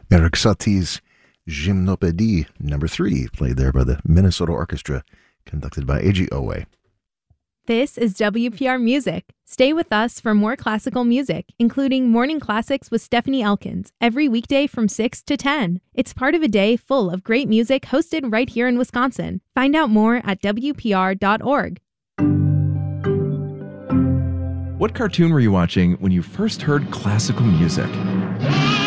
Eric Satie's Gymnopédie number 3, played there by the Minnesota Orchestra, conducted by A.G. Owe. This is WPR Music. Stay with us for more classical music, including Morning Classics with Stephanie Elkins, every weekday from 6 to 10. It's part of a day full of great music hosted right here in Wisconsin. Find out more at WPR.org. What cartoon were you watching when you first heard classical music?